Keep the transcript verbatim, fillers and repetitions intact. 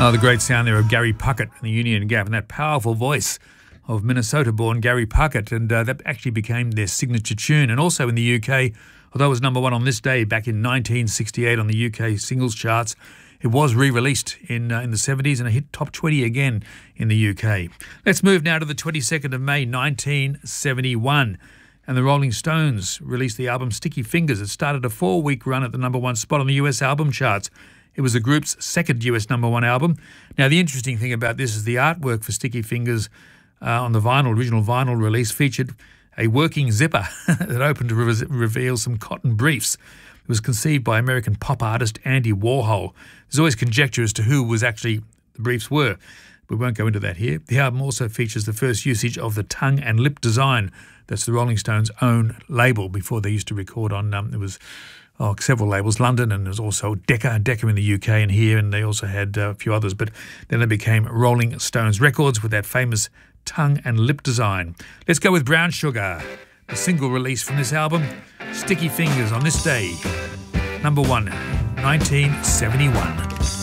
Oh, the great sound there of Gary Puckett and the Union Gap, and that powerful voice of Minnesota-born Gary Puckett, and uh, that actually became their signature tune. And also in the U K, although it was number one on this day back in nineteen sixty-eight on the U K singles charts, it was re-released in uh, in the seventies and it hit top twenty again in the U K. Let's move now to the twenty-second of May, nineteen seventy-one. And the Rolling Stones released the album Sticky Fingers. It started a four-week run at the number one spot on the U S album charts. It was the group's second U S number one album. Now, the interesting thing about this is the artwork for Sticky Fingers uh, on the vinyl, original vinyl release featured a working zipper that opened to re- reveal some cotton briefs. It was conceived by American pop artist Andy Warhol. There's always conjecture as to who was actually the briefs were. We won't go into that here. The album also features the first usage of the tongue and lip design. That's the Rolling Stones' own label. Before they used to record on, um, there was oh, several labels, London, and there's also Decca, Decca in the U K and here, and they also had uh, a few others. But then they became Rolling Stones Records with that famous tongue and lip design. Let's go with Brown Sugar, the single release from this album, Sticky Fingers on this day, number one, nineteen seventy-one.